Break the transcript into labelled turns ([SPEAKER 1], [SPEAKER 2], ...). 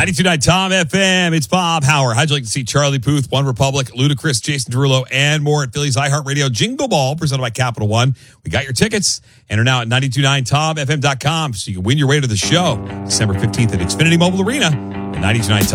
[SPEAKER 1] 92.9 Tom FM. It's Bob Howard. How'd you like to see Charlie Puth, One Republic, Ludacris, Jason Derulo, and more at Philly's iHeartRadio Jingle Ball, presented by Capital One. We got your tickets and are now at 929tomfm.com, so you can win your way to the show December 15th at Xfinity Mobile Arena at 92.9 Tom.